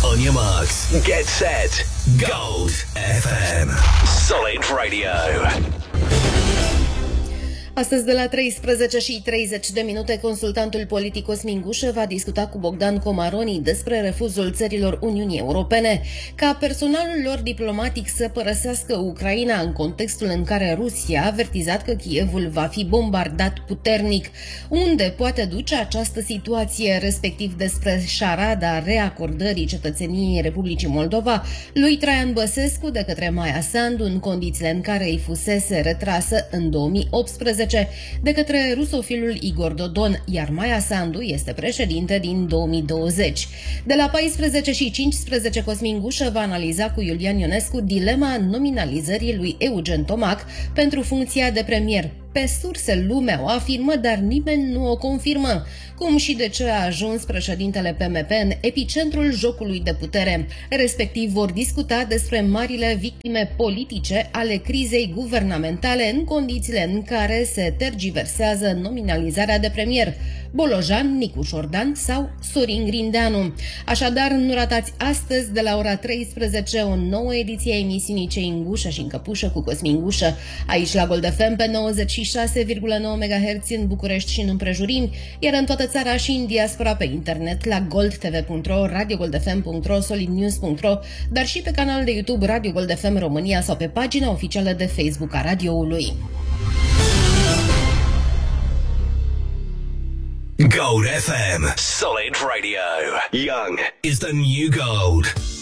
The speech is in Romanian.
On your marks, get set, Gold FM. Solid Radio. Astăzi de la 13:30 consultantul politic Cosmin Gușă va discuta cu Bogdan Comaroni despre refuzul țărilor Uniunii Europene ca personalul lor diplomatic să părăsească Ucraina în contextul în care Rusia a avertizat că Kievul va fi bombardat puternic. Unde poate duce această situație, respectiv despre șarada reacordării cetățeniei Republicii Moldova lui Traian Băsescu de către Maia Sandu în condițiile în care îi fusese retrasă în 2018 de către rusofilul Igor Dodon, iar Maia Sandu este președinte din 2020. De la 14:15 Cosmin Gușă va analiza cu Iulian Ionescu dilema nominalizării lui Eugen Tomac pentru funcția de premier. Pe surse lumea o afirmă, dar nimeni nu o confirmă. Cum și de ce a ajuns președintele PMP în epicentrul jocului de putere. Respectiv vor discuta despre marile victime politice ale crizei guvernamentale în condițiile în care se tergiversează nominalizarea de premier. Bolojan, Nicu Șordan sau Sorin Grindeanu. Așadar, nu ratați astăzi de la ora 13 o nouă ediție a emisiunii Cei în gușă și în căpușă cu Cosmin Gușă, aici la Gold FM pe 96,9 MHz în București și în împrejurimi, iar în toată țara și în diaspora pe internet la goldtv.ro, radiogoldfm.ro, solidnews.ro, dar și pe canalul de YouTube Radio Gold FM România sau pe pagina oficială de Facebook a radioului. Gold FM. Solid Radio. Young is the new gold.